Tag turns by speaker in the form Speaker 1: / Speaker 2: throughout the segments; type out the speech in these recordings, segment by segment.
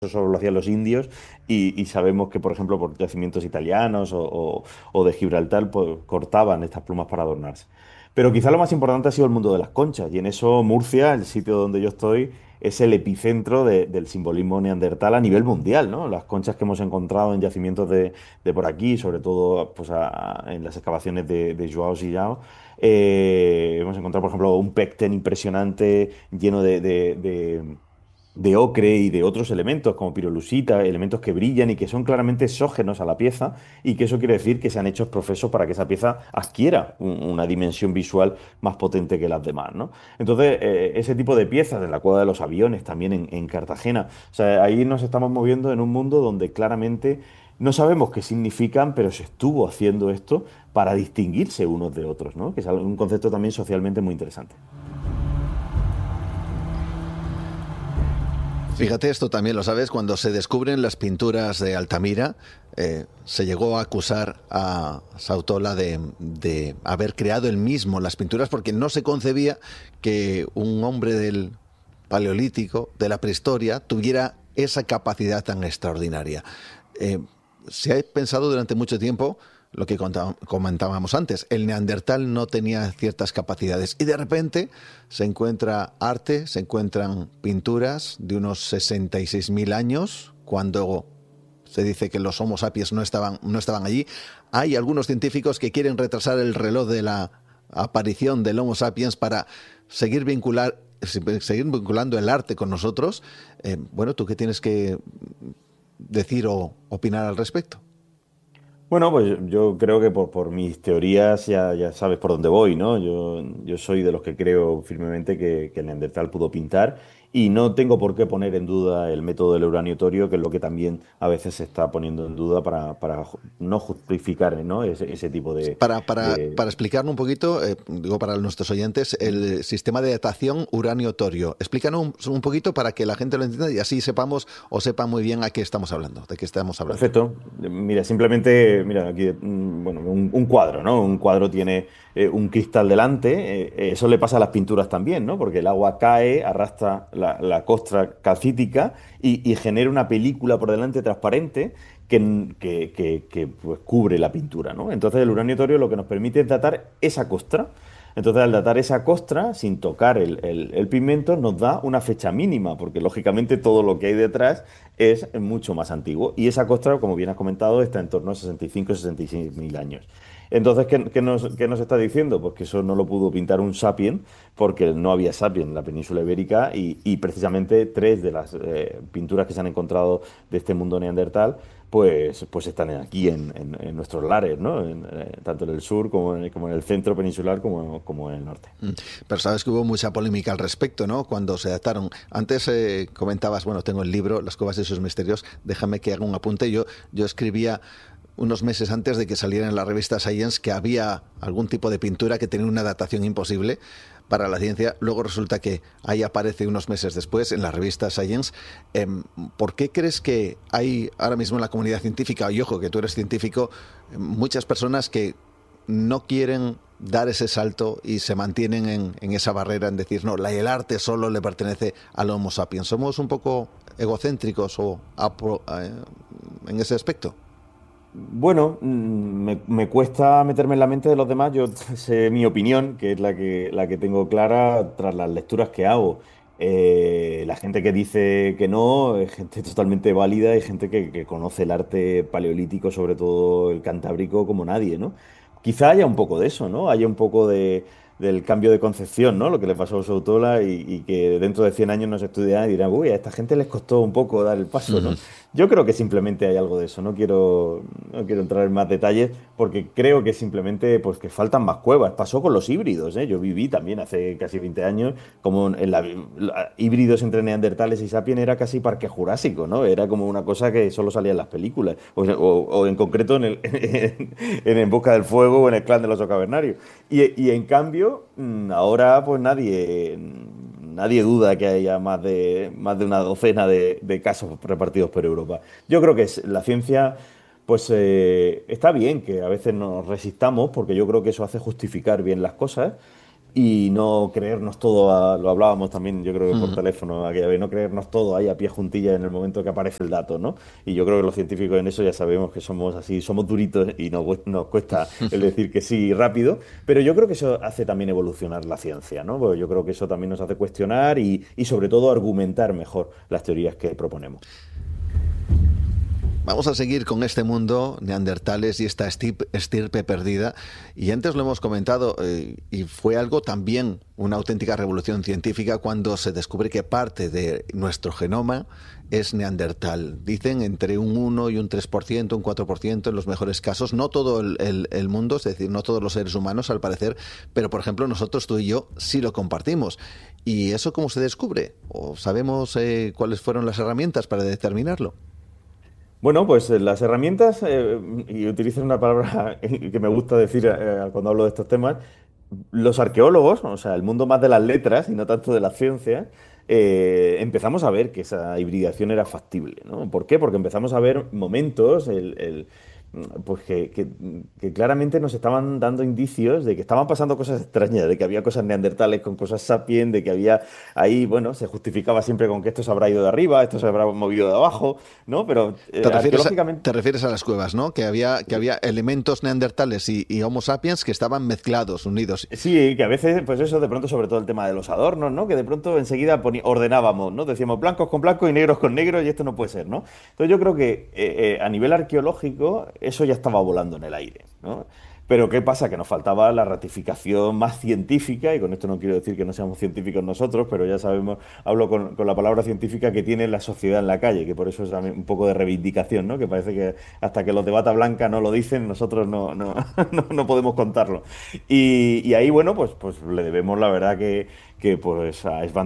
Speaker 1: solo lo hacían los indios y sabemos que, por ejemplo, por yacimientos italianos o de Gibraltar, pues cortaban estas plumas para adornarse. Pero quizá lo más importante ha sido el mundo de las conchas y en eso Murcia, el sitio donde yo estoy, es el epicentro del simbolismo neandertal a nivel mundial, ¿no? Las conchas que hemos encontrado en yacimientos de por aquí, sobre todo pues, en las excavaciones de Joao Sillao, hemos encontrado, por ejemplo, un pecten impresionante lleno de ocre y de otros elementos como pirolusita, elementos que brillan y que son claramente exógenos a la pieza y que eso quiere decir que se han hecho profesos para que esa pieza adquiera una dimensión visual más potente que las demás, ¿no? Entonces, ese tipo de piezas de la cueva de los aviones también en Cartagena, o sea, ahí nos estamos moviendo en un mundo donde claramente no sabemos qué significan, pero se estuvo haciendo esto para distinguirse unos de otros, ¿no? Que es un concepto también socialmente muy interesante.
Speaker 2: Fíjate, esto también lo sabes, cuando se descubren las pinturas de Altamira, se llegó a acusar a Sautola de haber creado él mismo las pinturas porque no se concebía que un hombre del Paleolítico, de la prehistoria, tuviera esa capacidad tan extraordinaria. Eh, Se ha pensado durante mucho tiempo lo que comentábamos antes, el neandertal no tenía ciertas capacidades y de repente se encuentra arte, se encuentran pinturas de unos 66.000 años, cuando se dice que los Homo sapiens no estaban allí. Hay algunos científicos que quieren retrasar el reloj de la aparición del Homo sapiens para seguir vinculando el arte con nosotros. Bueno, ¿tú qué tienes que decir o opinar al respecto?
Speaker 1: Bueno, pues yo creo que por mis teorías ya sabes por dónde voy, ¿no? Yo soy de los que creo firmemente que el Neandertal pudo pintar y no tengo por qué poner en duda el método del uranio torio, que es lo que también a veces se está poniendo en duda para no justificar, ¿no? Ese tipo
Speaker 2: Para explicarnos un poquito, digo para nuestros oyentes, el sistema de datación uranio-torio. Explícanos un poquito para que la gente lo entienda y así sepamos o sepa muy bien a qué estamos hablando, de qué estamos hablando.
Speaker 1: Perfecto. Mira, simplemente, mira, aquí, bueno, un cuadro, ¿no? Un cuadro tiene un cristal delante. Eso le pasa a las pinturas también, ¿no? Porque el agua cae, arrastra la costra calcítica y genera una película por delante transparente que, pues, cubre la pintura, ¿no? Entonces el uranio torio lo que nos permite es datar esa costra. Entonces, al datar esa costra, sin tocar el pigmento, nos da una fecha mínima, porque lógicamente todo lo que hay detrás es mucho más antiguo. Y esa costra, como bien has comentado, está en torno a 65 o 66 mil años. Entonces, ¿qué nos está diciendo? Pues que eso no lo pudo pintar un sapien, porque no había sapien en la península ibérica y precisamente tres de las pinturas que se han encontrado de este mundo neandertal, pues están aquí en nuestros lares, ¿no? Tanto en el sur como en el centro peninsular como en el norte.
Speaker 2: Pero sabes que hubo mucha polémica al respecto, ¿no? Cuando se dataron. Antes comentabas, bueno, tengo el libro, Las cuevas y sus misterios, déjame que haga un apunte. Yo escribía unos meses antes de que saliera en la revista Science que había algún tipo de pintura que tenía una datación imposible para la ciencia. Luego resulta que ahí aparece unos meses después en la revista Science. ¿Por qué crees que hay ahora mismo en la comunidad científica, y ojo que tú eres científico, muchas personas que no quieren dar ese salto y se mantienen en esa barrera en decir, no, el arte solo le pertenece al Homo sapiens? ¿Somos un poco egocéntricos en ese aspecto?
Speaker 1: Bueno, me cuesta meterme en la mente de los demás. Yo sé mi opinión, que es la que tengo clara tras las lecturas que hago. La gente que dice que no es gente totalmente válida y gente que conoce el arte paleolítico, sobre todo el cantábrico, como nadie, ¿no? Quizá haya un poco de eso, ¿no? Haya un poco del cambio de concepción, ¿no? Lo que le pasó a Soutola y que dentro de 100 años nos estudiarán y dirán, uy, a esta gente les costó un poco dar el paso, ¿no? Yo creo que simplemente hay algo de eso, no quiero entrar en más detalles porque creo que simplemente pues que faltan más cuevas. Pasó con los híbridos, ¿eh? Yo viví también hace casi 20 años como híbridos entre neandertales y sapiens era casi parque jurásico, ¿no? Era como una cosa que solo salía en las películas o en concreto en Busca del Fuego o en el Clan del Oso Cavernario. Y en cambio, ahora pues nadie duda que haya más de una docena de casos repartidos por Europa. Yo creo que la ciencia, pues está bien que a veces nos resistamos, porque yo creo que eso hace justificar bien las cosas, y no creernos todo, lo hablábamos también, yo creo que por
Speaker 2: Mm.
Speaker 1: teléfono aquella vez, no creernos todo ahí a pie juntillas en el momento que aparece el dato, ¿no? Y yo creo que los científicos en eso ya sabemos que somos así, somos duritos y nos cuesta el decir que sí rápido, pero yo creo que eso hace también evolucionar la ciencia, ¿no? Porque yo creo que eso también nos hace cuestionar y sobre todo argumentar mejor las teorías que proponemos.
Speaker 2: Vamos a seguir con este mundo, neandertales y esta estirpe perdida. Y antes lo hemos comentado, y fue algo también, una auténtica revolución científica cuando se descubre que parte de nuestro genoma es neandertal. Dicen entre un 1 y un 3%, un 4% en los mejores casos. No todo el mundo, es decir, no todos los seres humanos al parecer, pero por ejemplo nosotros, tú y yo, sí lo compartimos. ¿Y eso cómo se descubre? ¿O sabemos cuáles fueron las herramientas para determinarlo?
Speaker 1: Bueno, pues las herramientas, y utilizo una palabra que me gusta decir cuando hablo de estos temas, los arqueólogos, o sea, el mundo más de las letras y no tanto de la ciencia, empezamos a ver que esa hibridación era factible, ¿no? ¿Por qué? Porque empezamos a ver momentos, pues que claramente nos estaban dando indicios de que estaban pasando cosas extrañas, de que había cosas neandertales con cosas sapiens, de que había ahí, bueno, se justificaba siempre con que esto se habrá ido de arriba, esto se habrá movido de abajo, ¿no? Pero arqueológicamente...
Speaker 2: Te refieres a las cuevas, ¿no? Que había elementos neandertales y Homo sapiens que estaban mezclados, unidos.
Speaker 1: Sí, que a veces, pues eso, de pronto, sobre todo el tema de los adornos, ¿no? Que de pronto enseguida ordenábamos, ¿no? Decíamos blancos con blancos y negros con negros y esto no puede ser, ¿no? Entonces yo creo que a nivel arqueológico eso ya estaba volando en el aire, ¿no? Pero ¿qué pasa? Que nos faltaba la ratificación más científica, y con esto no quiero decir que no seamos científicos nosotros, pero ya sabemos, hablo con la palabra científica que tiene la sociedad en la calle, que por eso es también un poco de reivindicación, ¿no? Que parece que hasta que los de bata blanca no lo dicen, nosotros no podemos contarlo. Y ahí, bueno, pues le debemos la verdad que pues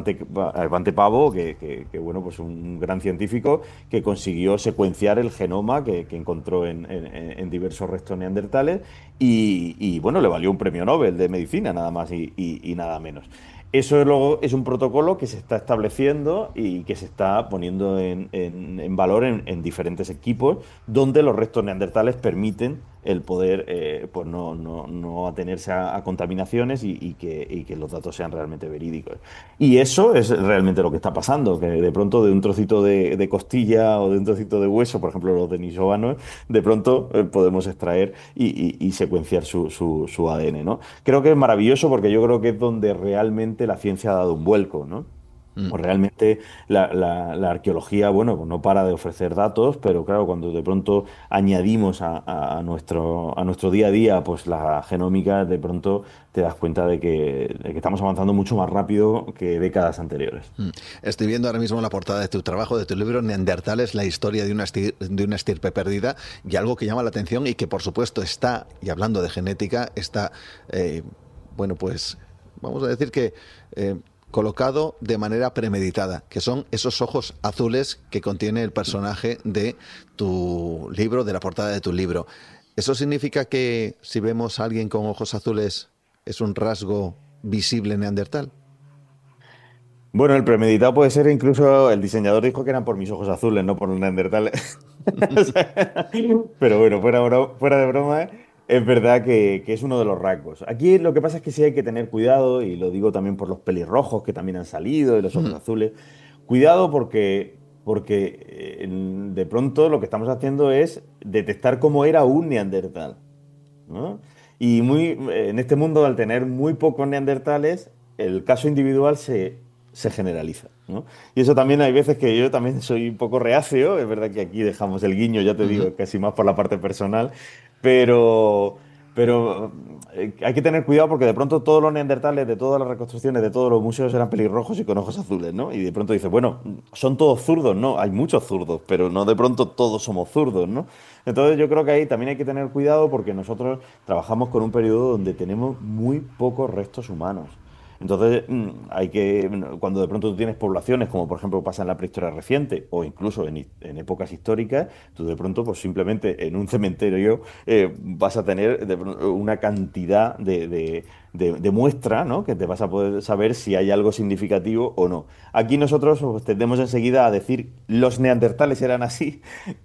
Speaker 1: a Svante Pavo, bueno, pues un gran científico que consiguió secuenciar el genoma que encontró en diversos restos neandertales y, bueno, le valió un premio Nobel de medicina, nada más y nada menos. Eso luego es un protocolo que se está estableciendo y que se está poniendo en valor en diferentes equipos, donde los restos neandertales permiten el poder pues no atenerse a contaminaciones y que los datos sean realmente verídicos. Y eso es realmente lo que está pasando, que de pronto de un trocito de costilla o de un trocito de hueso, por ejemplo los denisovanos, de pronto podemos extraer y secuenciar su ADN, ¿no? Creo que es maravilloso porque yo creo que es donde realmente la ciencia ha dado un vuelco, ¿no?
Speaker 2: Mm.
Speaker 1: Pues realmente la arqueología, bueno, pues no para de ofrecer datos, pero claro, cuando de pronto añadimos a nuestro día a día, pues la genómica, de pronto te das cuenta de que estamos avanzando mucho más rápido que décadas anteriores.
Speaker 2: Mm. Estoy viendo ahora mismo la portada de tu trabajo, de tu libro, Neandertales, la historia de una estirpe perdida, y algo que llama la atención y que por supuesto está, y hablando de genética, está, bueno, pues vamos a decir que colocado de manera premeditada, que son esos ojos azules que contiene el personaje de tu libro, de la portada de tu libro. ¿Eso significa que si vemos a alguien con ojos azules es un rasgo visible neandertal?
Speaker 1: Bueno, el premeditado puede ser, incluso el diseñador dijo que eran por mis ojos azules, no por los neandertales. O sea, pero bueno, fuera de broma, es verdad que es uno de los rasgos. Aquí lo que pasa es que sí hay que tener cuidado, y lo digo también por los pelirrojos que también han salido y los ojos
Speaker 2: Mm.
Speaker 1: azules. Cuidado porque de pronto lo que estamos haciendo es detectar cómo era un neandertal, ¿no? Y en este mundo, al tener muy pocos neandertales, el caso individual se generaliza, ¿no? Y eso también hay veces que yo también soy un poco reacio, es verdad que aquí dejamos el guiño, ya te
Speaker 2: Ujú.
Speaker 1: digo, casi más por la parte personal, pero, pero hay que tener cuidado porque de pronto todos los neandertales de todas las reconstrucciones de todos los museos eran pelirrojos y con ojos azules, ¿no? Y de pronto dices, bueno, son todos zurdos, ¿no? Hay muchos zurdos, pero no de pronto todos somos zurdos, ¿no? Entonces yo creo que ahí también hay que tener cuidado porque nosotros trabajamos con un periodo donde tenemos muy pocos restos humanos. Entonces, cuando de pronto tú tienes poblaciones, como por ejemplo pasa en la prehistoria reciente, o incluso en épocas históricas, tú de pronto, pues simplemente en un cementerio vas a tener una cantidad de muestra, ¿no? Que te vas a poder saber si hay algo significativo o no. Aquí nosotros pues, tendemos enseguida a decir los neandertales eran así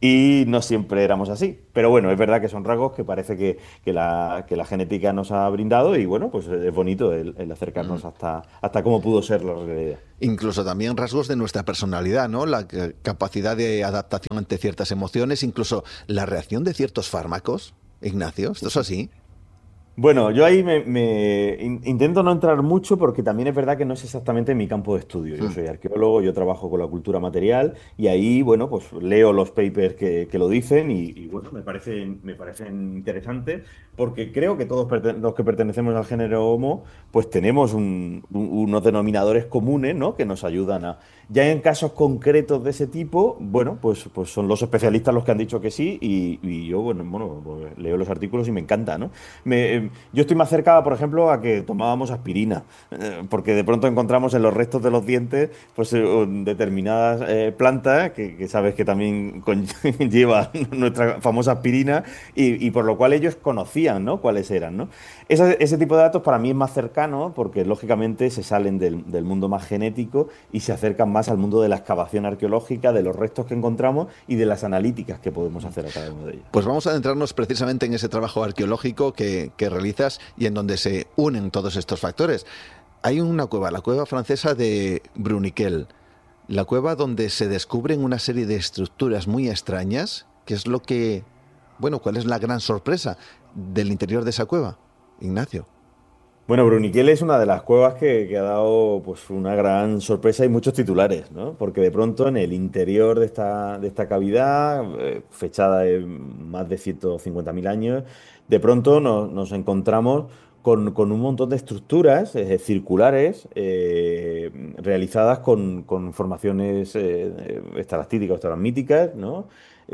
Speaker 1: y no siempre éramos así. Pero bueno, es verdad que son rasgos que parece que la genética nos ha brindado y bueno, pues es bonito el
Speaker 2: Mm.
Speaker 1: acercarnos hasta cómo pudo ser la realidad.
Speaker 2: Incluso también rasgos de nuestra personalidad, ¿no? La capacidad de adaptación ante ciertas emociones, incluso la reacción de ciertos fármacos. Ignacio, ¿esto es así?
Speaker 1: Bueno, yo ahí intento no entrar mucho porque también es verdad que no es exactamente mi campo de estudio. Yo
Speaker 2: Mm.
Speaker 1: soy arqueólogo, yo trabajo con la cultura material y ahí, bueno, pues leo los papers que lo dicen y, bueno, me parecen interesantes porque creo que todos los que pertenecemos al género Homo, pues tenemos unos denominadores comunes, ¿no? Que nos ayudan a... Ya en casos concretos de ese tipo, bueno, pues son los especialistas los que han dicho que sí y yo, bueno, pues leo los artículos y me encanta, ¿no? Yo estoy más cerca, por ejemplo, a que tomábamos aspirina, porque de pronto encontramos en los restos de los dientes pues, determinadas plantas que sabes que también lleva nuestra famosa aspirina y por lo cual ellos conocían, ¿no? Cuáles eran, ¿no? Ese tipo de datos para mí es más cercano porque lógicamente se salen del mundo más genético y se acercan más al mundo de la excavación arqueológica, de los restos que encontramos y de las analíticas que podemos hacer a cada uno de ellos.
Speaker 2: Pues vamos a adentrarnos precisamente en ese trabajo arqueológico que realizas y en donde se unen todos estos factores. Hay una cueva, la cueva francesa de Bruniquel, la cueva donde se descubren una serie de estructuras muy extrañas, que es lo que, bueno, ¿cuál es la gran sorpresa del interior de esa cueva, Ignacio?
Speaker 1: Bueno, Bruniquel es una de las cuevas que ha dado pues, una gran sorpresa y muchos titulares, ¿no? Porque de pronto en el interior de esta cavidad, fechada en más de 150.000 años, de pronto nos encontramos con un montón de estructuras circulares realizadas con formaciones estalactíticas o estalagmíticas, ¿no?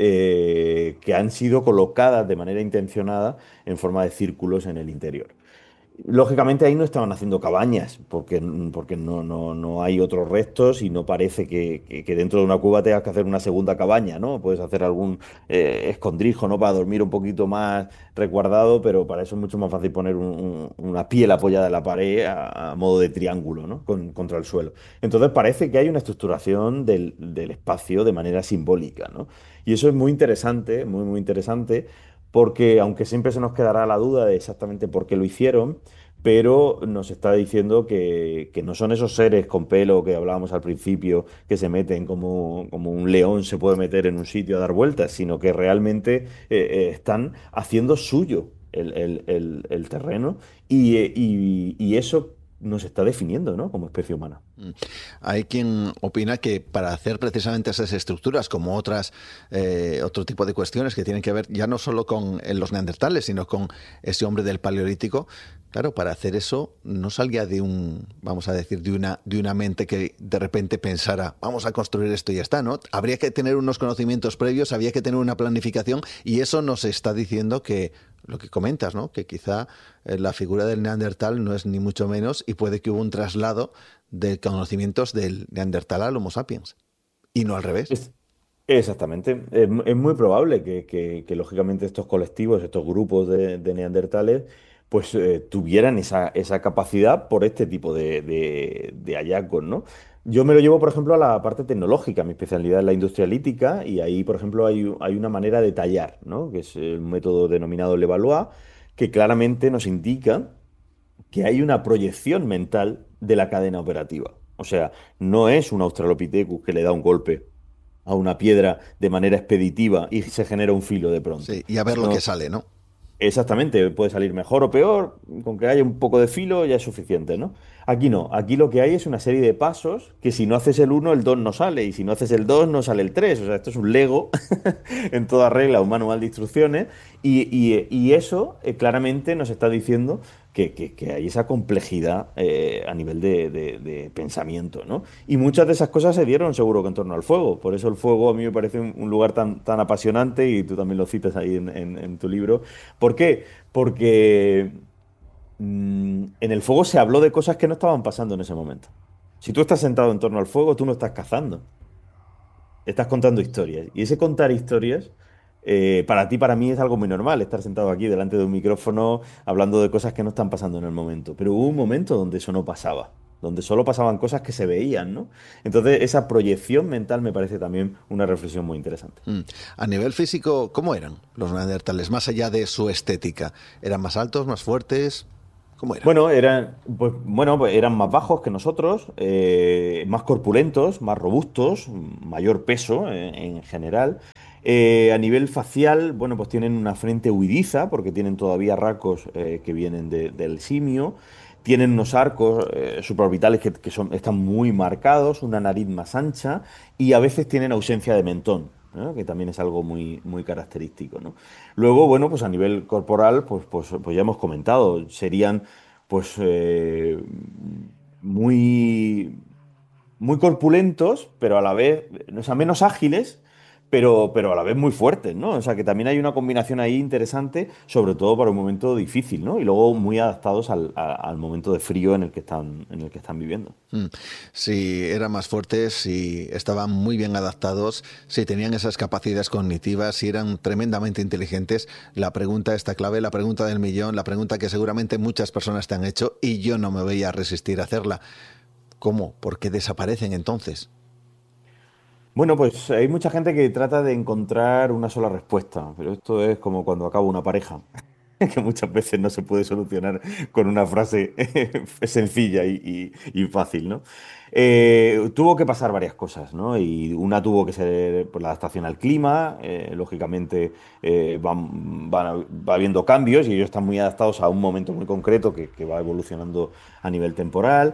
Speaker 1: Que han sido colocadas de manera intencionada en forma de círculos en el interior. Lógicamente ahí no estaban haciendo cabañas, porque no hay otros restos y no parece que dentro de una cueva tengas que hacer una segunda cabaña, ¿no? Puedes hacer algún escondrijo, ¿no? Para dormir un poquito más resguardado, pero para eso es mucho más fácil poner una piel apoyada en la pared a modo de triángulo, ¿no? Contra el suelo. Entonces parece que hay una estructuración del espacio de manera simbólica, ¿no? Y eso es muy interesante, muy, muy interesante porque aunque siempre se nos quedará la duda de exactamente por qué lo hicieron, pero nos está diciendo que no son esos seres con pelo que hablábamos al principio, que se meten como un león se puede meter en un sitio a dar vueltas, sino que realmente están haciendo suyo el terreno y eso nos está definiendo, ¿no? Como especie humana.
Speaker 2: Mm. Hay quien opina que para hacer precisamente esas estructuras, como otras, otro tipo de cuestiones que tienen que ver ya no solo con los neandertales, sino con ese hombre del Paleolítico, claro, para hacer eso no salía de un, vamos a decir, de una mente que de repente pensara, vamos a construir esto y ya está, ¿no? Habría que tener unos conocimientos previos, había que tener una planificación y eso nos está diciendo que lo que comentas, ¿no? Que quizá la figura del neandertal no es ni mucho menos y puede que hubo un traslado de conocimientos del neandertal al Homo sapiens y no al revés.
Speaker 1: Es- Exactamente. Es muy probable que, lógicamente, estos colectivos, estos grupos de neandertales, pues tuvieran esa capacidad por este tipo de hallazgos, ¿no? Yo me lo llevo, por ejemplo, a la parte tecnológica. Mi especialidad es la industria lítica y ahí, por ejemplo, hay una manera de tallar, ¿no? Que es el método denominado Levallois, que claramente nos indica que hay una proyección mental de la cadena operativa. O sea, no es un Australopithecus que le da un golpe a una piedra de manera expeditiva y se genera un filo de pronto.
Speaker 2: Sí, y a ver lo que
Speaker 1: Sino
Speaker 2: sale, ¿no?
Speaker 1: exactamente, puede salir mejor o peor, con que haya un poco de filo ya es suficiente, ¿no? Aquí no, aquí lo que hay es una serie de pasos que si no haces el uno el 2 no sale, y si no haces el 2 no sale el 3. O sea, esto es un Lego en toda regla, un manual de instrucciones, y eso claramente nos está diciendo que hay esa complejidad a nivel de pensamiento, ¿no? Y muchas de esas cosas se dieron seguro que en torno al fuego, por eso el fuego a mí me parece un lugar tan apasionante, y tú también lo citas ahí en tu libro. ¿Por qué? Porque en el fuego se habló de cosas que no estaban pasando en ese momento. Si tú estás sentado en torno al fuego, tú no estás cazando, estás contando historias. Y ese contar historias para ti, para mí es algo muy normal estar sentado aquí delante de un micrófono hablando de cosas que no están pasando en el momento. Pero hubo un momento donde eso no pasaba, donde solo pasaban cosas que se veían, ¿no? Entonces, esa proyección mental me parece también una reflexión muy interesante.
Speaker 2: Mm. A nivel físico, ¿cómo eran los neandertales? Más allá de su estética. ¿Eran más altos, más fuertes? ¿Cómo eran?
Speaker 1: Pues eran más bajos que nosotros, más corpulentos, más robustos, mayor peso en general. A nivel facial, bueno, pues tienen una frente huidiza porque tienen todavía rasgos que vienen del simio. Tienen unos arcos supraorbitales están muy marcados, una nariz más ancha y a veces tienen ausencia de mentón, ¿no? Que también es algo muy, muy característico, ¿no? Luego, bueno, pues a nivel corporal, pues ya hemos comentado, serían pues muy, muy corpulentos, pero a la vez, o sea, menos ágiles, pero a la vez muy fuertes, ¿no? O sea, que también hay una combinación ahí interesante, sobre todo para un momento difícil, ¿no? Y luego muy adaptados al momento de frío en el que están viviendo.
Speaker 2: Mm. Si eran más fuertes, si estaban muy bien adaptados, si tenían esas capacidades cognitivas, si eran tremendamente inteligentes, la pregunta está clave, la pregunta del millón, la pregunta que seguramente muchas personas te han hecho y yo no me voy a resistir a hacerla. ¿Cómo? ¿Por qué desaparecen entonces?
Speaker 1: Bueno, pues hay mucha gente que trata de encontrar una sola respuesta, pero esto es como cuando acaba una pareja. Que muchas veces no se puede solucionar con una frase sencilla y fácil, ¿no? Tuvo que pasar varias cosas, ¿no? Y una tuvo que ser por la adaptación al clima, lógicamente va habiendo cambios y ellos están muy adaptados a un momento muy concreto que va evolucionando a nivel temporal.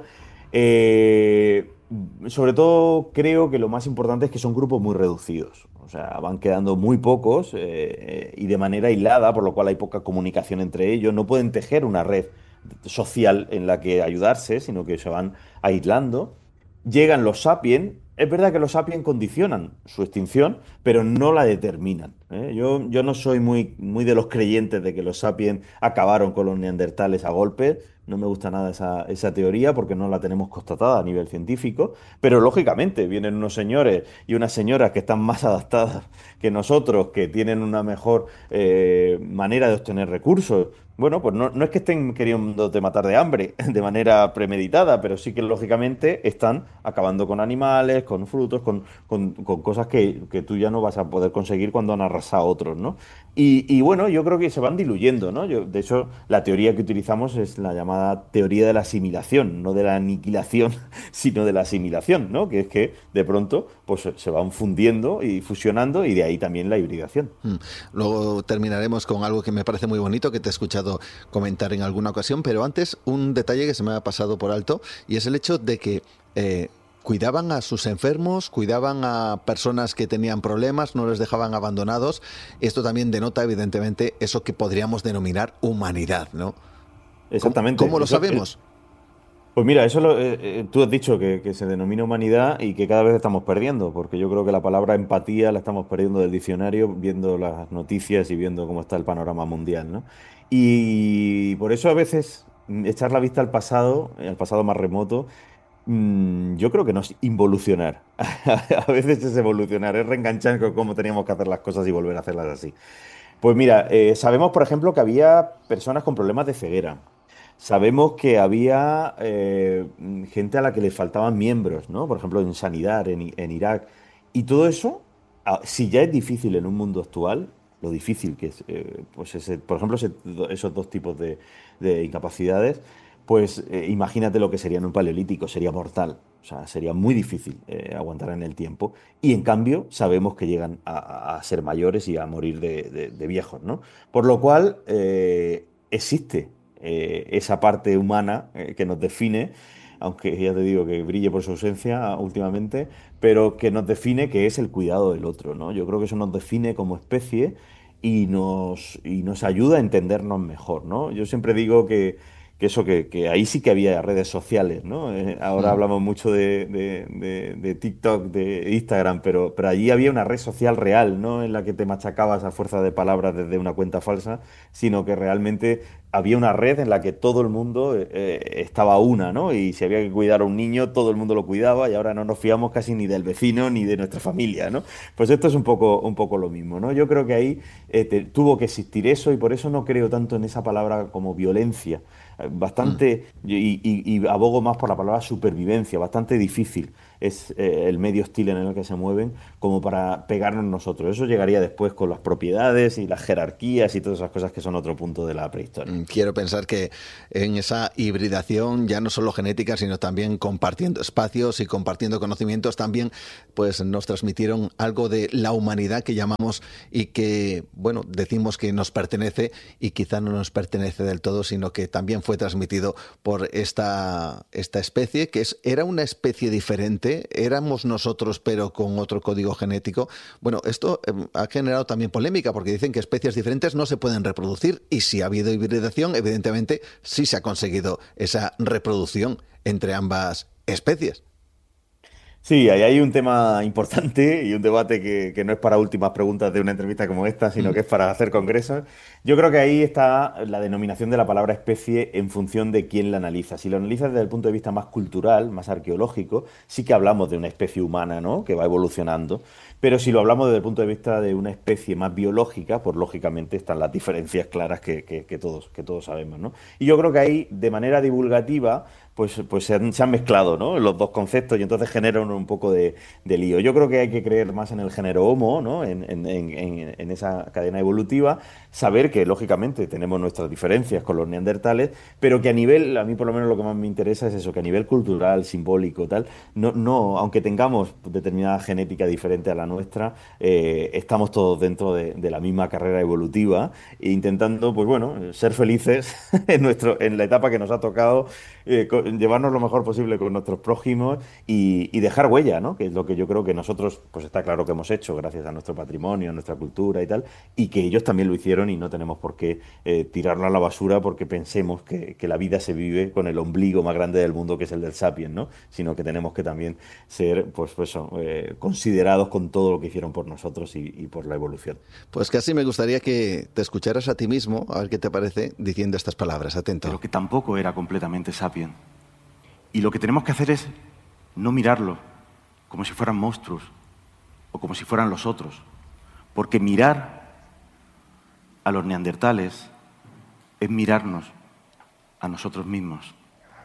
Speaker 1: Sobre todo creo que lo más importante es que son grupos muy reducidos. O sea, van quedando muy pocos y de manera aislada, por lo cual hay poca comunicación entre ellos. No pueden tejer una red social en la que ayudarse, sino que se van aislando. Llegan los sapiens. Es verdad que los sapiens condicionan su extinción, pero no la determinan, ¿eh? Yo no soy muy de los creyentes de que los sapiens acabaron con los neandertales a golpes. No me gusta nada esa teoría porque no la tenemos constatada a nivel científico. Pero lógicamente vienen unos señores y unas señoras que están más adaptadas que nosotros, que tienen una mejor manera de obtener recursos. Bueno, pues no es que estén queriéndote matar de hambre de manera premeditada, pero sí que lógicamente están acabando con animales, con frutos, con cosas que tú ya no vas a poder conseguir cuando han arrasado otros, ¿no? Y bueno, yo creo que se van diluyendo, ¿no? De hecho, la teoría que utilizamos es la llamada teoría de la asimilación, no de la aniquilación, sino de la asimilación, ¿no? Que es que de pronto pues se van fundiendo y fusionando y de ahí también la hibridación.
Speaker 2: Mm. Luego terminaremos con algo que me parece muy bonito, que te he escuchado comentar en alguna ocasión, pero antes un detalle que se me ha pasado por alto y es el hecho de que cuidaban a sus enfermos, cuidaban a personas que tenían problemas, no les dejaban abandonados. Esto también denota evidentemente eso que podríamos denominar humanidad, ¿no? ¿Cómo
Speaker 1: Exactamente.
Speaker 2: lo sabemos?
Speaker 1: Pues mira, tú has dicho que se denomina humanidad y que cada vez estamos perdiendo, porque yo creo que la palabra empatía la estamos perdiendo del diccionario, viendo las noticias y viendo cómo está el panorama mundial, ¿no? Y por eso a veces echar la vista al pasado más remoto, yo creo que no es involucionar. A veces es evolucionar, es reenganchar con cómo teníamos que hacer las cosas y volver a hacerlas así. Pues mira, sabemos, por ejemplo, que había personas con problemas de ceguera. Sabemos que había gente a la que le faltaban miembros, ¿no? Por ejemplo, en sanidad, en Irak. Y todo eso, si ya es difícil en un mundo actual, lo difícil que es, pues por ejemplo, esos dos tipos de incapacidades, pues imagínate lo que sería en un paleolítico, sería mortal. O sea, sería muy difícil aguantar en el tiempo. Y en cambio, sabemos que llegan a ser mayores y a morir de viejos, ¿no? Por lo cual, existe esa parte humana que nos define, aunque ya te digo que brille por su ausencia últimamente, pero que nos define que es el cuidado del otro, ¿no? Yo creo que eso nos define como especie y nos ayuda a entendernos mejor, ¿no? Yo siempre digo que ahí sí que había redes sociales, ¿no? Ahora
Speaker 2: Mm.
Speaker 1: hablamos mucho de TikTok, de Instagram, pero allí había una red social real, ¿no? En la que te machacabas a fuerza de palabras desde una cuenta falsa, sino que realmente había una red en la que todo el mundo estaba a una, ¿no? Y si había que cuidar a un niño, todo el mundo lo cuidaba y ahora no nos fiamos casi ni del vecino ni de nuestra familia, ¿no? Pues esto es un poco lo mismo, ¿no? Yo creo que ahí tuvo que existir eso y por eso no creo tanto en esa palabra como violencia. Bastante, y abogo más por la palabra supervivencia, bastante difícil es el medio hostil en el que se mueven como para pegarnos nosotros. Eso llegaría después con las propiedades y las jerarquías y todas esas cosas que son otro punto de la prehistoria.
Speaker 2: Quiero pensar que en esa hibridación, ya no solo genética, sino también compartiendo espacios y compartiendo conocimientos, también pues nos transmitieron algo de la humanidad que llamamos y que, bueno, decimos que nos pertenece y quizá no nos pertenece del todo, sino que también fue transmitido por esta especie, que era una especie diferente, éramos nosotros pero con otro código genético. Bueno, esto ha generado también polémica porque dicen que especies diferentes no se pueden reproducir y si ha habido hibridación, evidentemente sí se ha conseguido esa reproducción entre ambas especies.
Speaker 1: Sí, ahí hay un tema importante y un debate que no es para últimas preguntas de una entrevista como esta, sino que es para hacer congresos. Yo creo que ahí está la denominación de la palabra especie en función de quién la analiza. Si lo analizas desde el punto de vista más cultural, más arqueológico, sí que hablamos de una especie humana, ¿no? Que va evolucionando. Pero si lo hablamos desde el punto de vista de una especie más biológica, pues lógicamente están las diferencias claras que todos sabemos, ¿no? Y yo creo que ahí, de manera divulgativa, pues se han mezclado, ¿no? Los dos conceptos y entonces genera un poco de lío. Yo creo que hay que creer más en el género Homo, ¿no? En esa cadena evolutiva, saber que lógicamente tenemos nuestras diferencias con los neandertales, pero que a nivel, a mí por lo menos lo que más me interesa es eso, que a nivel cultural, simbólico, tal, aunque tengamos determinada genética diferente a la nuestra, estamos todos dentro de la misma carrera evolutiva e intentando, pues bueno, ser felices en la etapa que nos ha tocado, llevarnos lo mejor posible con nuestros prójimos y dejar huella, ¿no? Que es lo que yo creo que nosotros, pues está claro que hemos hecho gracias a nuestro patrimonio, a nuestra cultura y tal, y que ellos también lo hicieron y no tenemos por qué tirarlo a la basura porque pensemos que la vida se vive con el ombligo más grande del mundo que es el del sapiens, ¿no? Sino que tenemos que también ser, pues eso, considerados con todo lo que hicieron por nosotros y por la evolución.
Speaker 2: Pues casi me gustaría que te escucharas a ti mismo, a ver qué te parece, diciendo estas palabras. Atento.
Speaker 1: Pero que tampoco era completamente sapien. Y lo que tenemos que hacer es no mirarlo como si fueran monstruos o como si fueran los otros. Porque mirar a los neandertales es mirarnos a nosotros mismos.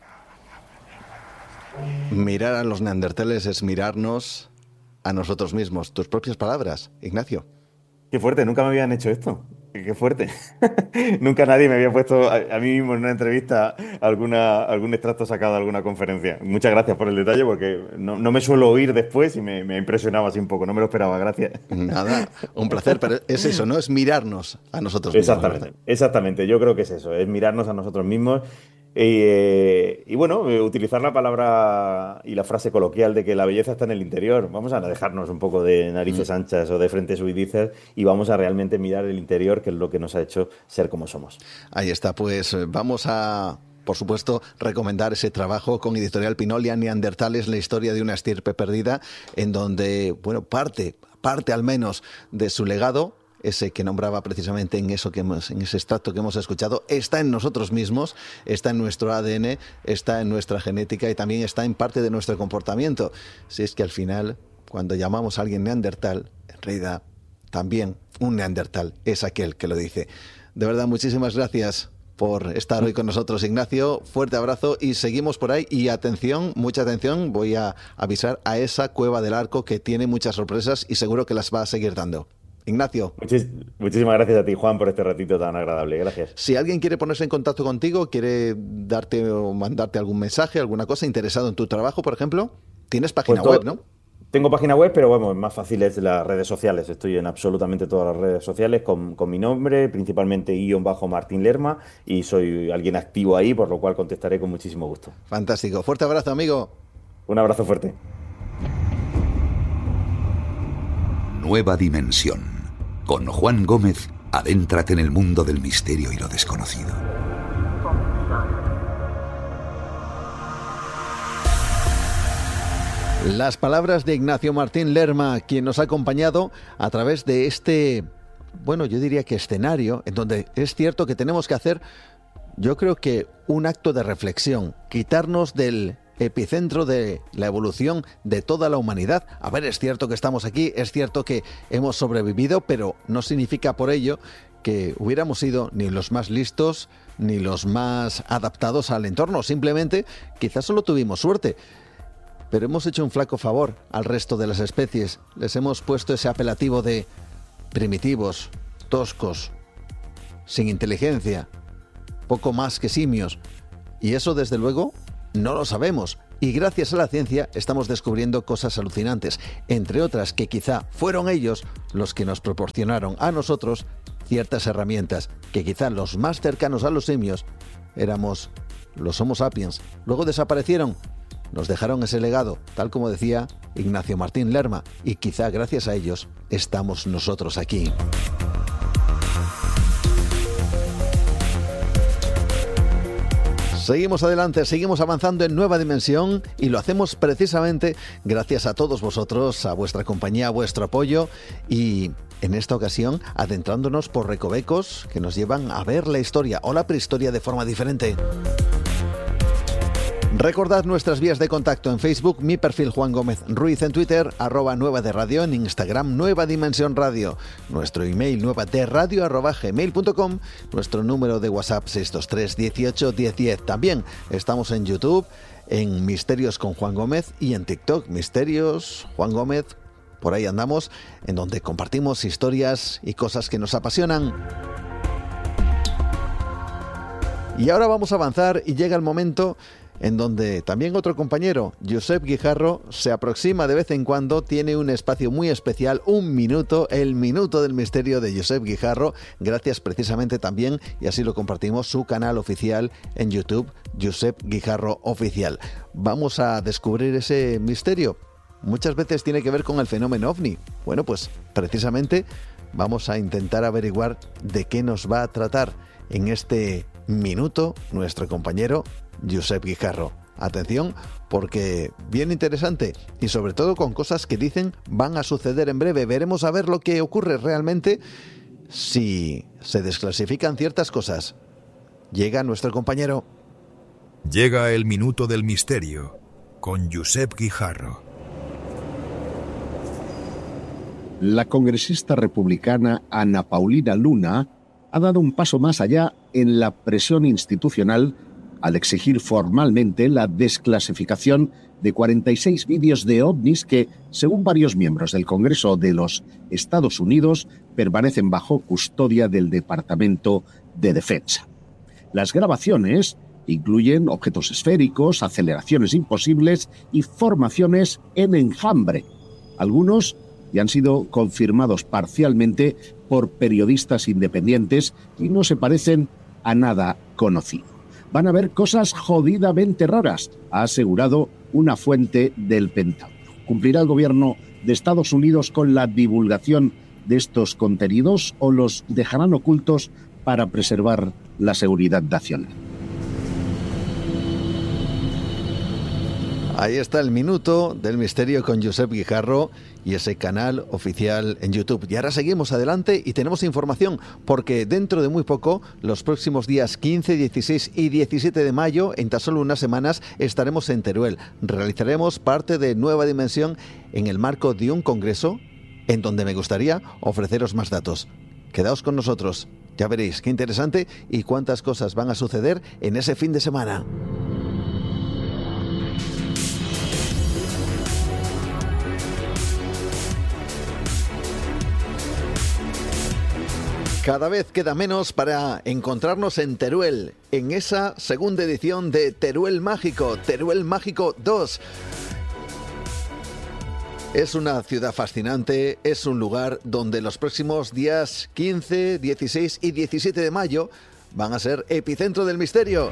Speaker 2: Mirar a los neandertales es mirarnos a nosotros mismos. Tus propias palabras, Ignacio.
Speaker 1: Qué fuerte, nunca me habían hecho esto. Qué fuerte. Nunca nadie me había puesto a mí mismo en una entrevista algún extracto sacado de alguna conferencia. Muchas gracias por el detalle porque no me suelo oír después y me impresionaba así un poco. No me lo esperaba, gracias.
Speaker 2: Nada, un placer, pero es eso, ¿no? Es mirarnos a nosotros mismos.
Speaker 1: Exactamente, ¿verdad? Exactamente. Yo creo que es eso, es mirarnos a nosotros mismos. Y bueno, utilizar la palabra y la frase coloquial de que la belleza está en el interior. Vamos a dejarnos un poco de narices anchas o de frentes huidizas y vamos a realmente mirar el interior, que es lo que nos ha hecho ser como somos.
Speaker 2: Ahí está, pues vamos a, por supuesto, recomendar ese trabajo con Editorial Pinolia, Neandertales, la historia de una estirpe perdida, en donde, bueno, parte al menos de su legado, ese que nombraba precisamente en ese extracto que hemos escuchado, está en nosotros mismos, está en nuestro ADN, está en nuestra genética y también está en parte de nuestro comportamiento. Si es que al final, cuando llamamos a alguien neandertal, en realidad también un neandertal es aquel que lo dice. De verdad, muchísimas gracias por estar hoy con nosotros, Ignacio. Fuerte abrazo y seguimos por ahí. Y atención, mucha atención, voy a avisar a esa Cueva del Arco que tiene muchas sorpresas y seguro que las va a seguir dando. Ignacio.
Speaker 1: Muchísimas gracias a ti, Juan, por este ratito tan agradable. Gracias.
Speaker 2: Si alguien quiere ponerse en contacto contigo, quiere darte o mandarte algún mensaje, alguna cosa, interesado en tu trabajo, por ejemplo, tienes página web, ¿no?
Speaker 1: Tengo página web, pero bueno, más fácil es las redes sociales. Estoy en absolutamente todas las redes sociales con mi nombre, principalmente _Martín Lerma, y soy alguien activo ahí, por lo cual contestaré con muchísimo gusto.
Speaker 2: Fantástico. Fuerte abrazo, amigo.
Speaker 1: Un abrazo fuerte.
Speaker 3: Nueva Dimensión. Con Juan Gómez, adéntrate en el mundo del misterio y lo desconocido.
Speaker 2: Las palabras de Ignacio Martín Lerma, quien nos ha acompañado a través de este, bueno, yo diría que escenario, en donde es cierto que tenemos que hacer yo creo que un acto de reflexión, quitarnos del epicentro de la evolución de toda la humanidad. A ver, es cierto que estamos aquí, es cierto que hemos sobrevivido, pero no significa por ello que hubiéramos sido ni los más listos ni los más adaptados al entorno. Simplemente, quizás solo tuvimos suerte. Pero hemos hecho un flaco favor al resto de las especies. Les hemos puesto ese apelativo de primitivos, toscos, sin inteligencia, poco más que simios. Y eso, desde luego, no lo sabemos. Y gracias a la ciencia estamos descubriendo cosas alucinantes, entre otras que quizá fueron ellos los que nos proporcionaron a nosotros ciertas herramientas, que quizá los más cercanos a los simios éramos los Homo sapiens. Luego desaparecieron, nos dejaron ese legado, tal como decía Ignacio Martín Lerma, y quizá gracias a ellos estamos nosotros aquí. Seguimos adelante, seguimos avanzando en Nueva Dimensión y lo hacemos precisamente gracias a todos vosotros, a vuestra compañía, a vuestro apoyo y en esta ocasión adentrándonos por recovecos que nos llevan a ver la historia o la prehistoria de forma diferente. Recordad nuestras vías de contacto en Facebook, mi perfil Juan Gómez Ruiz, en Twitter, @Nueva de Radio, en Instagram, Nueva Dimensión Radio, nuestro email nuevaderadio@gmail.com, nuestro número de WhatsApp 623 18 10 10. También estamos en YouTube, en Misterios con Juan Gómez y en TikTok, Misterios Juan Gómez, por ahí andamos, en donde compartimos historias y cosas que nos apasionan. Y ahora vamos a avanzar y llega el momento en donde también otro compañero, Josep Guijarro, se aproxima de vez en cuando, tiene un espacio muy especial, un minuto, el minuto del misterio de Josep Guijarro, gracias precisamente también, y así lo compartimos, su canal oficial en YouTube, Josep Guijarro Oficial. Vamos a descubrir ese misterio. Muchas veces tiene que ver con el fenómeno OVNI. Bueno, pues precisamente vamos a intentar averiguar de qué nos va a tratar en este minuto nuestro compañero Josep Guijarro. Atención, porque bien interesante y sobre todo con cosas que dicen van a suceder en breve. Veremos a ver lo que ocurre realmente si se desclasifican ciertas cosas. Llega nuestro compañero.
Speaker 4: Llega el minuto del misterio con Josep Guijarro.
Speaker 5: La congresista republicana Ana Paulina Luna ha dado un paso más allá en la presión institucional al exigir formalmente la desclasificación de 46 vídeos de ovnis que, según varios miembros del Congreso de los Estados Unidos, permanecen bajo custodia del Departamento de Defensa. Las grabaciones incluyen objetos esféricos, aceleraciones imposibles y formaciones en enjambre. Algunos ya han sido confirmados parcialmente por periodistas independientes y no se parecen a nada conocido. Van a haber cosas jodidamente raras, ha asegurado una fuente del Pentágono. ¿Cumplirá el gobierno de Estados Unidos con la divulgación de estos contenidos o los dejarán ocultos para preservar la seguridad nacional?
Speaker 2: Ahí está el minuto del misterio con Josep Guijarro y ese canal oficial en YouTube. Y ahora seguimos adelante y tenemos información porque dentro de muy poco, los próximos días 15, 16 y 17 de mayo, en tan solo unas semanas, estaremos en Teruel. Realizaremos parte de Nueva Dimensión en el marco de un congreso en donde me gustaría ofreceros más datos. Quedaos con nosotros, ya veréis qué interesante y cuántas cosas van a suceder en ese fin de semana. Cada vez queda menos para encontrarnos en Teruel, en esa segunda edición de Teruel Mágico 2. Es una ciudad fascinante, es un lugar donde los próximos días 15, 16 y 17 de mayo van a ser epicentro del misterio.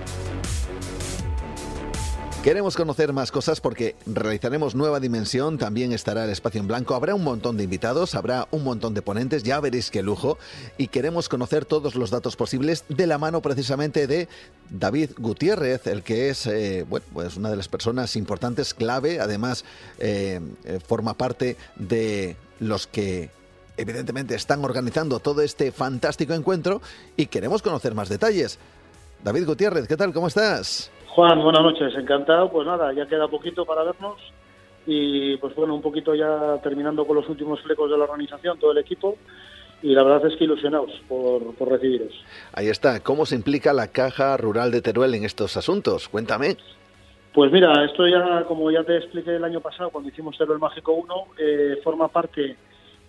Speaker 2: Queremos conocer más cosas porque realizaremos Nueva Dimensión, también estará el espacio en blanco, habrá un montón de invitados, habrá un montón de ponentes, ya veréis qué lujo, y queremos conocer todos los datos posibles de la mano precisamente de David Gutiérrez, el que es pues una de las personas importantes, clave, además forma parte de los que evidentemente están organizando todo este fantástico encuentro y queremos conocer más detalles. David Gutiérrez, ¿qué tal? ¿Cómo estás?
Speaker 6: Juan, buenas noches, encantado. Pues nada, ya queda poquito para vernos y pues bueno, un poquito ya terminando con los últimos flecos de la organización, todo el equipo, y la verdad es que ilusionados por recibiros.
Speaker 2: Ahí está, ¿cómo se implica la Caja Rural de Teruel en estos asuntos? Cuéntame.
Speaker 6: Pues mira, esto ya, como ya te expliqué el año pasado cuando hicimos Teruel Mágico 1, forma parte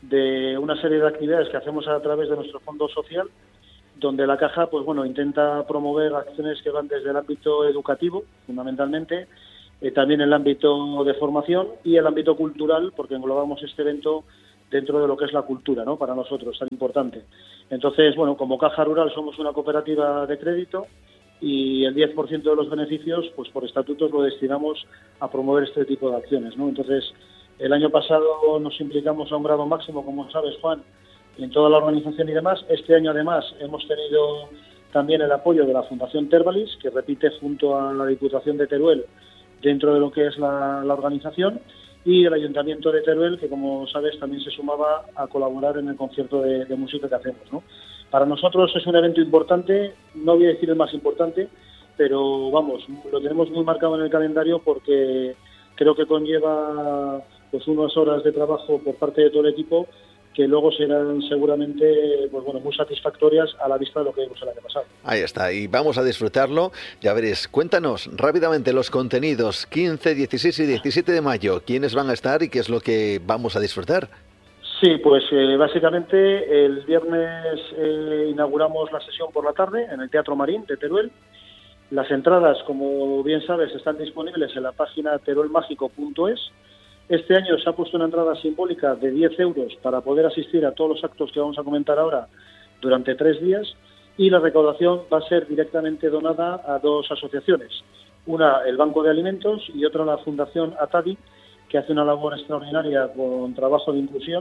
Speaker 6: de una serie de actividades que hacemos a través de nuestro fondo social, donde la Caja, pues bueno, intenta promover acciones que van desde el ámbito educativo, fundamentalmente, también el ámbito de formación y el ámbito cultural, porque englobamos este evento dentro de lo que es la cultura, ¿no? Para nosotros, tan importante. Entonces, bueno, como Caja Rural somos una cooperativa de crédito y el 10% de los beneficios, pues por estatutos lo destinamos a promover este tipo de acciones, ¿no? Entonces, el año pasado nos implicamos a un grado máximo, como sabes, Juan, en toda la organización y demás. Este año, además, hemos tenido también el apoyo de la Fundación Tervalis, que repite junto a la Diputación de Teruel dentro de lo que es la organización, y el Ayuntamiento de Teruel, que como sabes también se sumaba a colaborar en el concierto de música que hacemos, ¿no? Para nosotros es un evento importante, no voy a decir el más importante, pero vamos, lo tenemos muy marcado en el calendario porque creo que conlleva pues unas horas de trabajo por parte de todo el equipo que luego serán seguramente pues bueno, muy satisfactorias a la vista de lo que vimos el año pasado.
Speaker 2: Ahí está, y vamos a disfrutarlo. Ya veréis, cuéntanos rápidamente los contenidos 15, 16 y 17 de mayo. ¿Quiénes van a estar y qué es lo que vamos a disfrutar?
Speaker 6: Sí, pues básicamente el viernes inauguramos la sesión por la tarde en el Teatro Marín de Teruel. Las entradas, como bien sabes, están disponibles en la página teruelmágico.es. Este año se ha puesto una entrada simbólica de 10 euros para poder asistir a todos los actos que vamos a comentar ahora durante 3 días, y la recaudación va a ser directamente donada a 2 asociaciones. Una, el Banco de Alimentos, y otra, la Fundación Atadi, que hace una labor extraordinaria con trabajo de inclusión.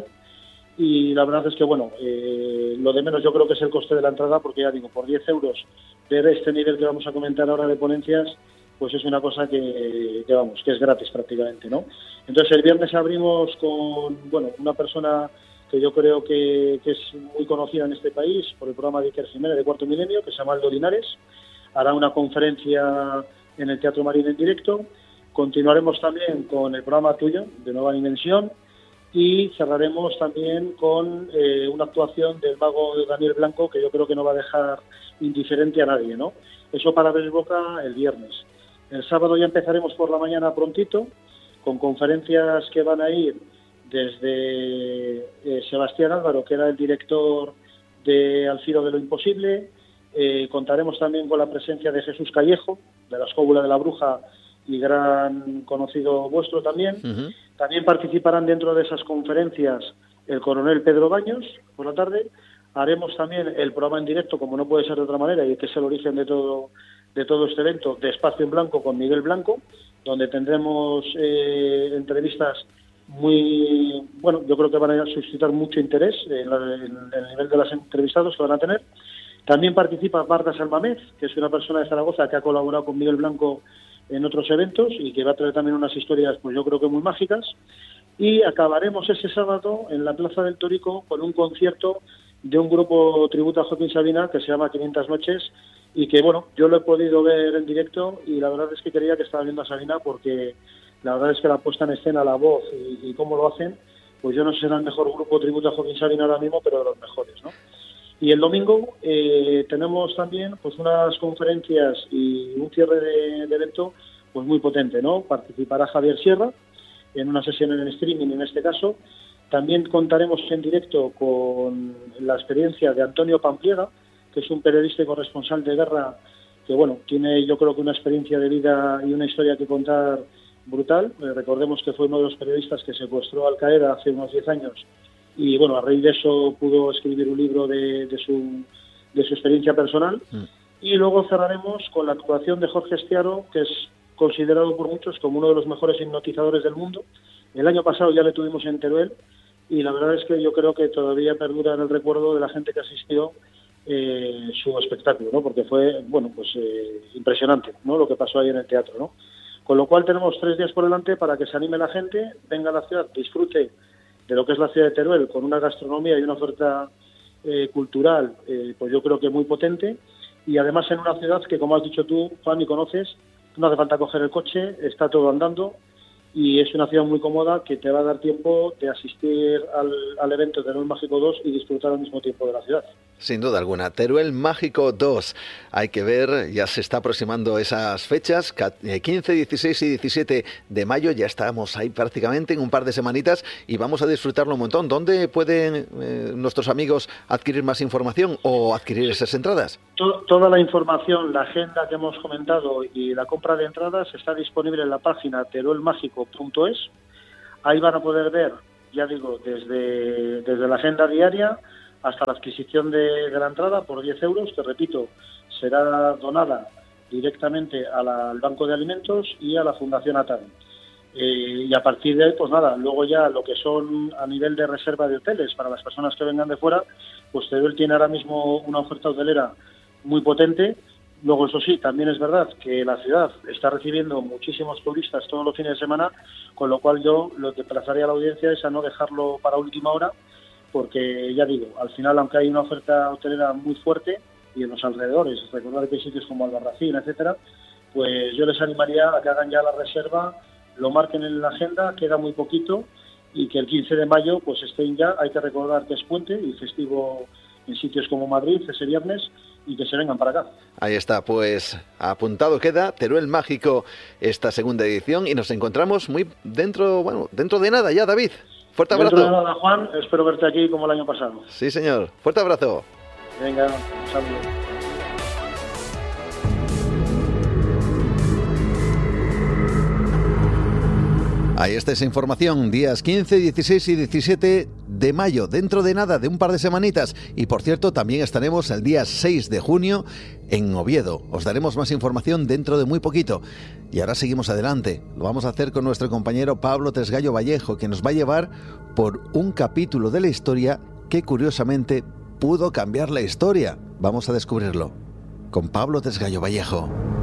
Speaker 6: Y la verdad es que, bueno, lo de menos yo creo que es el coste de la entrada, porque ya digo, por 10 euros ver este nivel que vamos a comentar ahora de ponencias, pues es una cosa que vamos, que es gratis prácticamente, ¿no? Entonces el viernes abrimos con, bueno, una persona que yo creo que es muy conocida en este país por el programa de Iker Jiménez de Cuarto Milenio, que se llama Aldo Linares. Hará una conferencia en el Teatro Marín en directo. Continuaremos también con el programa tuyo, de Nueva Dimensión, y cerraremos también con una actuación del mago Daniel Blanco, que yo creo que no va a dejar indiferente a nadie, ¿no? Eso para abrir boca el viernes. El sábado ya empezaremos por la mañana prontito, con conferencias que van a ir desde Sebastián Álvaro, que era el director de Al filo de lo imposible. Contaremos también con la presencia de Jesús Callejo, de la Escóbula de la Bruja, y gran conocido vuestro también. Uh-huh. También participarán dentro de esas conferencias el coronel Pedro Baños por la tarde. Haremos también el programa en directo, como no puede ser de otra manera, y que es el origen de todo este evento, de Espacio en Blanco con Miguel Blanco, donde tendremos entrevistas muy, bueno, yo creo que van a suscitar mucho interés en el nivel de los entrevistados que van a tener. También participa Marta Salmamez, que es una persona de Zaragoza que ha colaborado con Miguel Blanco en otros eventos y que va a traer también unas historias, pues yo creo que muy mágicas. Y acabaremos ese sábado en la Plaza del Torico con un concierto de un grupo tributo a Joaquín Sabina que se llama 500 Noches, y que, bueno, yo lo he podido ver en directo y la verdad es que creía que estaba viendo a Sabina, porque la verdad es que la puesta en escena, la voz y cómo lo hacen, pues yo no sé si será el mejor grupo tributo a Joaquín Sabina ahora mismo, pero de los mejores, ¿no? Y el domingo tenemos también pues unas conferencias y un cierre de evento pues muy potente, ¿no? Participará Javier Sierra en una sesión en streaming en este caso. También contaremos en directo con la experiencia de Antonio Pampliega, que es un periodista y corresponsal de guerra que, bueno, tiene yo creo que una experiencia de vida y una historia que contar brutal. Recordemos que fue uno de los periodistas que secuestró a Al Qaeda hace unos 10 años y, bueno, a raíz de eso pudo escribir un libro de su experiencia personal. Y luego cerraremos con la actuación de Jorge Estiaro, que es considerado por muchos como uno de los mejores hipnotizadores del mundo. El año pasado ya le tuvimos en Teruel y la verdad es que yo creo que todavía perdura en el recuerdo de la gente que asistió su espectáculo, ¿no? Porque fue, bueno, pues impresionante, ¿no? Lo que pasó ahí en el teatro, ¿no? Con lo cual tenemos 3 días por delante para que se anime la gente, venga a la ciudad, disfrute de lo que es la ciudad de Teruel, con una gastronomía y una oferta cultural, pues yo creo que muy potente. y además en una ciudad que, como has dicho tú, Juan, y conoces, no hace falta coger el coche, está todo andando, y es una ciudad muy cómoda que te va a dar tiempo de asistir al evento de Teruel Mágico 2 y disfrutar al mismo tiempo de la ciudad.
Speaker 2: Sin duda alguna, Teruel Mágico 2. Hay que ver, ya se está aproximando esas fechas, 15, 16 y 17 de mayo, ya estamos ahí prácticamente en un par de semanitas y vamos a disfrutarlo un montón. ¿Dónde pueden nuestros amigos adquirir más información o adquirir esas entradas?
Speaker 6: Toda la información, la agenda que hemos comentado y la compra de entradas está disponible en la página teruelmágico.es. Ahí van a poder ver, ya digo, desde la agenda diaria hasta la adquisición de la entrada por 10 euros, que repito, será donada directamente al Banco de Alimentos y a la Fundación ATAN. Y a partir de ahí, pues nada, luego ya lo que son a nivel de reserva de hoteles para las personas que vengan de fuera, pues Teruel tiene ahora mismo una oferta hotelera muy potente. Luego, eso sí, también es verdad que la ciudad está recibiendo muchísimos turistas todos los fines de semana, con lo cual yo lo que emplazaría a la audiencia es a no dejarlo para última hora, porque ya digo, al final, aunque hay una oferta hotelera muy fuerte y en los alrededores, recordar que hay sitios como Albarracín, etcétera, pues yo les animaría a que hagan ya la reserva, lo marquen en la agenda, queda muy poquito, y que el 15 de mayo pues estén ya. Hay que recordar que es puente y festivo en sitios como Madrid ese viernes, y que se vengan para acá.
Speaker 2: Ahí está, pues apuntado queda Teruel Mágico, esta segunda edición, y nos encontramos muy dentro de nada ya, David. Fuerte abrazo.
Speaker 6: Dentro de nada, Juan, espero verte aquí como el año pasado.
Speaker 2: Sí, señor. Fuerte abrazo.
Speaker 6: Venga, un saludo.
Speaker 2: Ahí está esa información, días 15, 16 y 17 de mayo, dentro de nada, de un par de semanitas. Y por cierto, también estaremos el día 6 de junio en Oviedo. Os daremos más información dentro de muy poquito. Y ahora seguimos adelante. Lo vamos a hacer con nuestro compañero Pablo Tresgallo Vallejo, que nos va a llevar por un capítulo de la historia que curiosamente pudo cambiar la historia. Vamos a descubrirlo con Pablo Tresgallo Vallejo.